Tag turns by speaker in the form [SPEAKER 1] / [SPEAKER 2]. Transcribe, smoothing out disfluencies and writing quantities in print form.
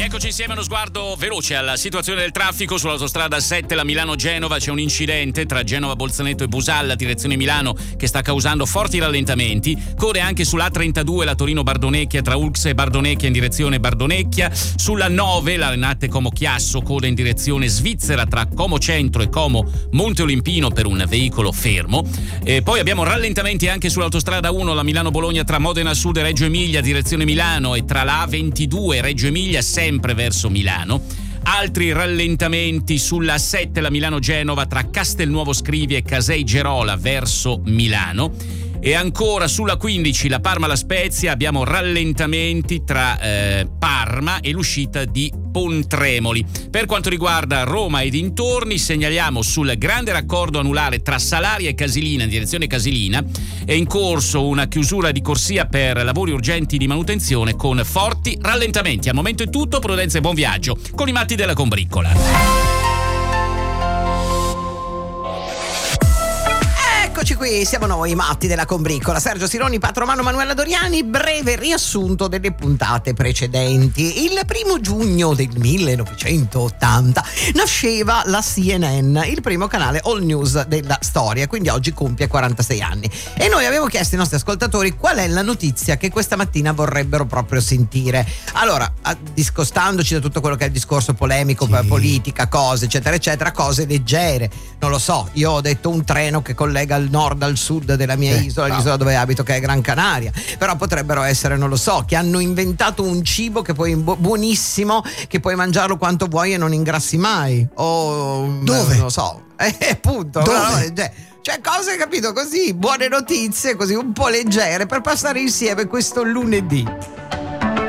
[SPEAKER 1] Rieccoci insieme a uno sguardo veloce alla situazione del traffico sull'autostrada 7, la Milano-Genova. C'è un incidente tra Genova-Bolzaneto e Busalla, direzione Milano, che sta causando forti rallentamenti. Code anche sulla A32, la Torino-Bardonecchia, tra Ulx e Bardonecchia in direzione Bardonecchia. Sulla 9, la Renate-Como-Chiasso, coda in direzione Svizzera tra Como Centro e Como Monte Olimpino per un veicolo fermo. Poi abbiamo rallentamenti anche sull'autostrada 1, la Milano-Bologna tra Modena Sud e Reggio Emilia, direzione Milano, e tra la A22 Reggio Emilia sempre verso Milano. Altri rallentamenti sulla 7, la Milano-Genova tra Castelnuovo Scrivia e Casei Gerola verso Milano. E ancora sulla 15, la Parma-La Spezia, abbiamo rallentamenti tra Parma e l'uscita di Pontremoli. Per quanto riguarda Roma e dintorni, segnaliamo sul grande raccordo anulare tra Salaria e Casilina in direzione Casilina è in corso una chiusura di corsia per lavori urgenti di manutenzione con forti rallentamenti. Al momento è tutto, prudenza e buon viaggio con i matti della combriccola.
[SPEAKER 2] Eccoci qui, siamo noi, i matti della combriccola. Sergio Sironi, Patromano, Manuela Doriani. Breve riassunto delle puntate precedenti. Il 1 giugno del 1980 nasceva la CNN, il primo canale all news della storia, quindi oggi compie 46 anni. E noi abbiamo chiesto ai nostri ascoltatori qual è la notizia che questa mattina vorrebbero proprio sentire. Allora, discostandoci da tutto quello che è il discorso polemico, politica, cose, eccetera, eccetera, cose leggere. Non lo so, io ho detto un treno che collega il nord al sud della mia isola, l'isola dove abito, che è Gran Canaria. Però potrebbero essere, non lo so, che hanno inventato un cibo che poi buonissimo, che puoi mangiarlo quanto vuoi e non ingrassi mai. O
[SPEAKER 3] dove?
[SPEAKER 2] Non lo so. Appunto.
[SPEAKER 3] Dove?
[SPEAKER 2] Cioè cose, capito, così, buone notizie, così un po' leggere per passare insieme questo lunedì.